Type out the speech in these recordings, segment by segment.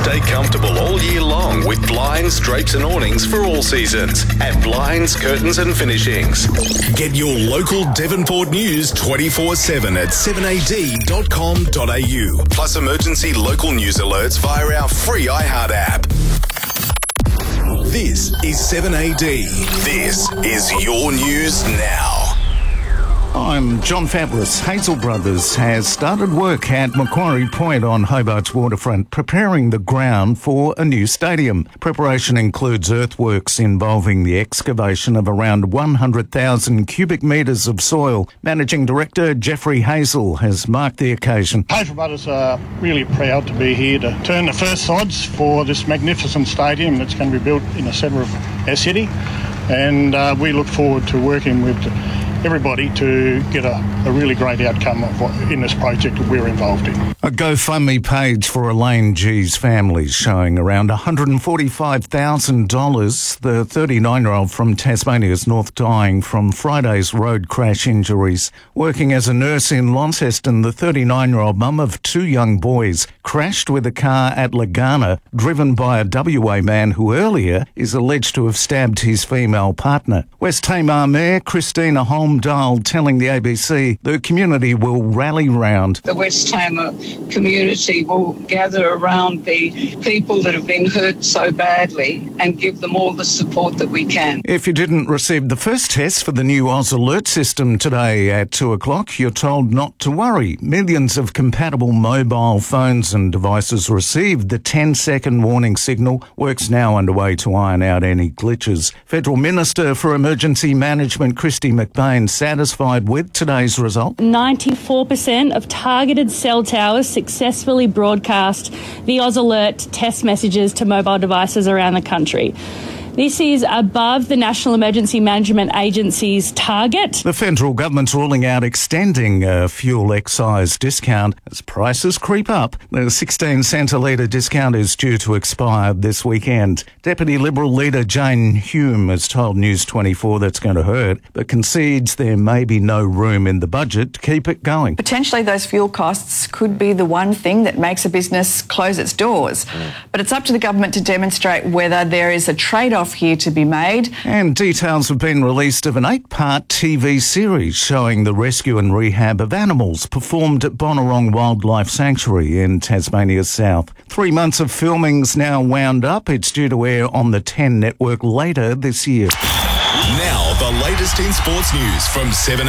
Stay comfortable all year long with blinds, drapes and awnings for all seasons at Blinds, Curtains and Finishings. Get your local Devonport news 24/7 at 7ad.com.au. Plus emergency local news alerts via our free iHeart app. This is 7AD. This is your news now. I'm John Fabris. Hazel Brothers has started work at Macquarie Point on Hobart's waterfront, preparing the ground for a new stadium. Preparation includes earthworks involving the excavation of around 100,000 cubic metres of soil. Managing Director Jeffrey Hazel has marked the occasion. Hazel Brothers are really proud to be here to turn the first sods for this magnificent stadium that's going to be built in the centre of our city, and we look forward to working with everybody to get a really great outcome in this project that we're involved in. A GoFundMe page for Elaine G's family showing around $145,000. The 39-year-old from Tasmania's north dying from Friday's road crash injuries. Working as a nurse in Launceston, the 39-year-old mum of two young boys crashed with a car at Lagana, driven by a WA man who earlier is alleged to have stabbed his female partner. West Tamar Mayor Christina Holmdahl telling the ABC the community will rally round. The West Tamar community will gather around the people that have been hurt so badly and give them all the support that we can. If you didn't receive the first test for the new Oz Alert system today at 2 o'clock, you're told not to worry. Millions of compatible mobile phones and devices received the 10-second warning signal. Work's now underway to iron out any glitches. Federal Minister for Emergency Management Christy McBain satisfied with today's result. 94% of targeted cell towers successfully broadcast the Oz Alert test messages to mobile devices around the country. This is above the National Emergency Management Agency's target. The federal government's ruling out extending a fuel excise discount as prices creep up. The 16 cent a litre discount is due to expire this weekend. Deputy Liberal leader Jane Hume has told News 24 that's going to hurt, but concedes there may be no room in the budget to keep it going. Potentially those fuel costs could be the one thing that makes a business close its doors. But it's up to the government to demonstrate whether there is a trade-off here to be made. And details have been released of an 8-part TV series showing the rescue and rehab of animals performed at Bonnarong Wildlife Sanctuary in Tasmania's south. 3 months of filming's now wound up. It's due to air on the 10 network later this year. Now, the latest in sports news from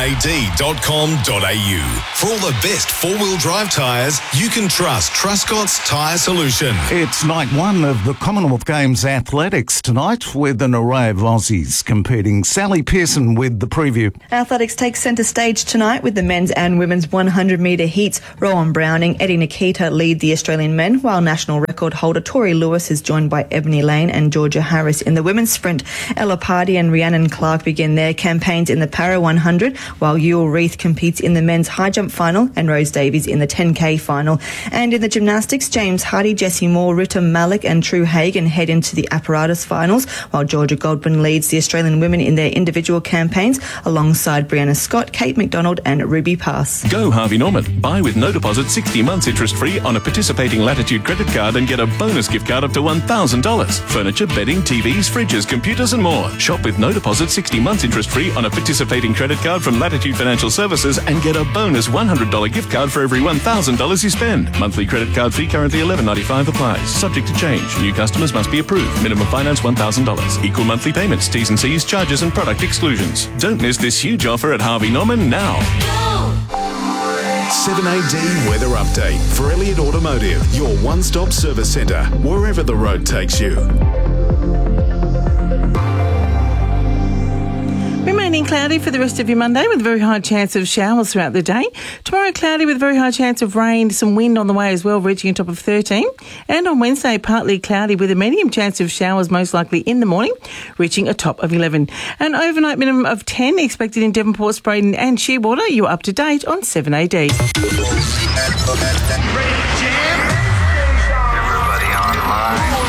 7ad.com.au. For all the best four-wheel drive tyres, you can trust Truscott's Tyre Solution. It's night one of the Commonwealth Games athletics tonight with an array of Aussies competing. Sally Pearson with the preview. Athletics takes centre stage tonight with the men's and women's 100-metre heats. Rowan Browning, Eddie Nikita lead the Australian men, while national record holder Tori Lewis is joined by Ebony Lane and Georgia Harris in the women's sprint. Ella Pardee and Rhiannon Clark begin their campaigns in the Para 100, while Ewell Reith competes in the men's high jump final and Rose Davies in the 10K final. And in the gymnastics, James Hardy, Jessie Moore, Rita Malik and True Hagan head into the apparatus finals, while Georgia Godwin leads the Australian women in their individual campaigns alongside Brianna Scott, Kate McDonald and Ruby Pass. Go Harvey Norman. Buy with no deposit 60 months interest free on a participating Latitude credit card and get a bonus gift card up to $1,000. Furniture, bedding, TVs, fridges, computers and more. Shop with no deposit 60 months interest free on a participating credit card from Latitude Financial Services and get a bonus $100 gift card for every $1,000 you spend. Monthly credit card fee currently $11.95 applies. Subject to change. New customers must be approved. Minimum finance $1,000. Equal monthly payments, T's and C's, charges and product exclusions. Don't miss this huge offer at Harvey Norman now. 7AD Weather Update for Elliott Automotive, your one-stop service centre, wherever the road takes you. Remaining cloudy for the rest of your Monday with a very high chance of showers throughout the day. Tomorrow cloudy with a very high chance of rain, some wind on the way as well, reaching a top of 13. And on Wednesday, partly cloudy with a medium chance of showers most likely in the morning, reaching a top of 11. An overnight minimum of 10 expected in Devonport, Spraden and Shearwater. You're up to date on 7AD. Everybody online.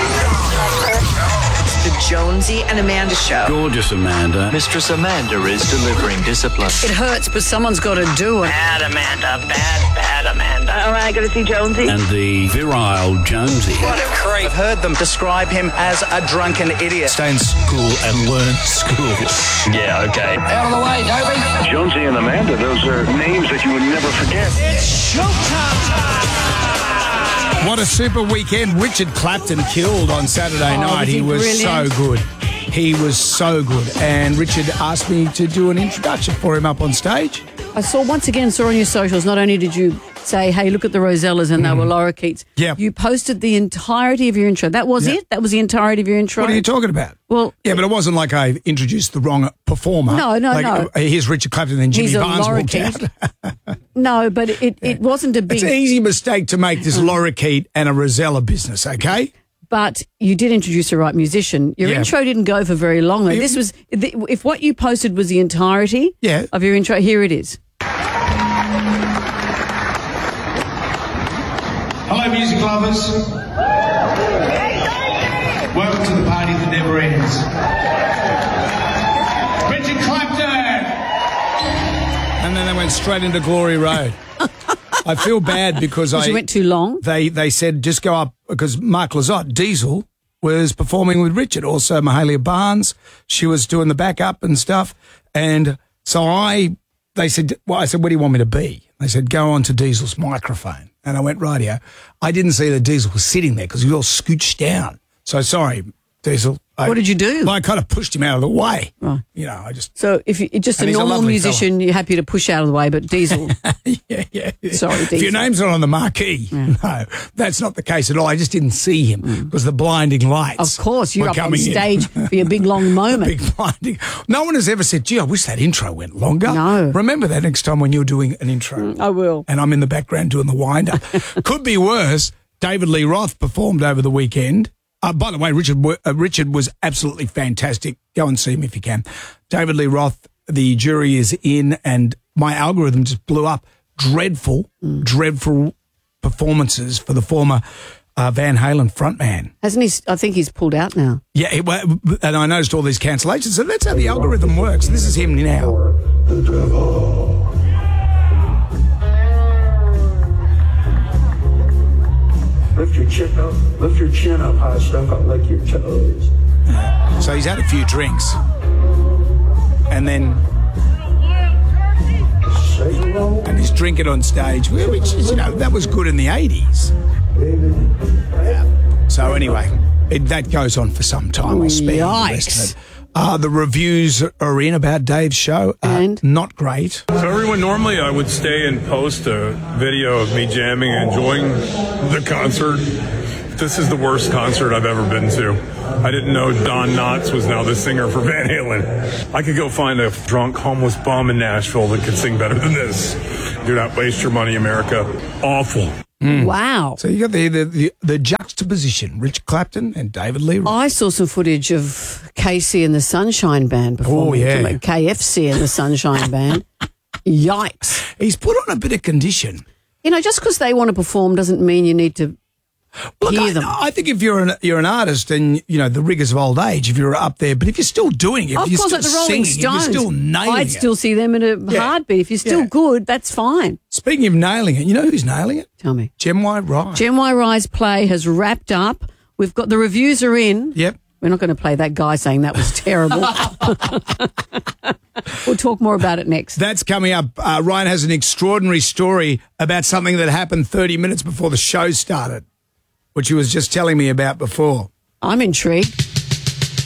The Jonesy and Amanda Show. Gorgeous Amanda. Mistress Amanda is delivering discipline. It hurts, but someone's got to do it. Bad Amanda, bad Amanda. all right, got to see Jonesy. And the virile Jonesy. What a creep. I've heard them describe him as a drunken idiot. Stay in school and learn school. Yeah, okay. Out of the way, Toby. Jonesy and Amanda, those are names that you would never forget. It's showtime! What a super weekend. Richard Clapton killed on Saturday night. He was so good. He was so good. And Richard asked me to do an introduction for him up on stage. I saw on your socials, not only did you say, hey, look at the Rosellas and they were lorikeets. Yeah. You posted the entirety of your intro. That was it? That was the entirety of your intro? What are you talking about? Well, yeah, but it wasn't like I introduced the wrong performer. No. Here's Richard Clapton and Jimmy Barnes walked out. No, but it wasn't a big... It's an easy mistake to make this lorikeet and a Rosella business, okay? But you did introduce the right musician. Your intro didn't go for very long, though. This was... If what you posted was the entirety of your intro, here it is. Hello, music lovers. Welcome to the party that never ends. Richard Clapton! And then they went straight into Glory Road. I feel bad because you went too long? They said just go up because Mark Lizotte, Diesel, was performing with Richard. Also Mahalia Barnes, she was doing the backup and stuff. And so I said, where do you want me to be? They said, go on to Diesel's microphone. And I went, rightio. I didn't see that Diesel was sitting there because he was all scooched down. So sorry, Diesel. What did you do? I kind of pushed him out of the way. Right. You know, I just... So if you're just a normal musician, you're happy to push out of the way, but Diesel... yeah. Sorry, Diesel. If your name's not on the marquee, no, that's not the case at all. I just didn't see him because the blinding lights. Of course, you're were up on coming stage for your big long moment. Big blinding. No one has ever said, gee, I wish that intro went longer. No. Remember that next time when you're doing an intro. I will. And I'm in the background doing the wind-up. Could be worse. David Lee Roth performed over the weekend. By the way, Richard was absolutely fantastic. Go and see him if you can. David Lee Roth, the jury is in, and my algorithm just blew up. Dreadful performances for the former Van Halen frontman. Hasn't he? I think he's pulled out now. Yeah, and I noticed all these cancellations. So that's how the algorithm works. This is him now. Lift your chin up high, stuff up like your toes. So he's had a few drinks. And then... And he's drinking on stage, which is, that was good in the 80s. Yeah. So anyway, that goes on for some time. I'll spare the rest of it. The reviews are in about Dave's show. And? Not great. So everyone, normally I would stay and post a video of me jamming and enjoying the concert. This is the worst concert I've ever been to. I didn't know Don Knotts was now the singer for Van Halen. I could go find a drunk homeless bum in Nashville that could sing better than this. Do not waste your money, America. Awful. Wow. So you got the juxtaposition, Rich Clapton and David Lee Roth. I saw some footage of Casey and the Sunshine Band performing. KFC and the Sunshine Band. Yikes. He's put on a bit of condition. Just because they want to perform doesn't mean you need to hear them. I think if you're an artist and, the rigours of old age, if you're up there, but if you're still doing it, if you're still like the Rolling singing, if you're Stones, still nailing I'd it. still see them in a heartbeat. If you're still good, that's fine. Speaking of nailing it, you know who's nailing it? Tell me. Gem Y Rye. Gem Y Rye's play has wrapped up. We've got the reviews are in. Yep. We're not going to play that guy saying that was terrible. We'll talk more about it next. That's coming up. Ryan has an extraordinary story about something that happened 30 minutes before the show started, which he was just telling me about before. I'm intrigued.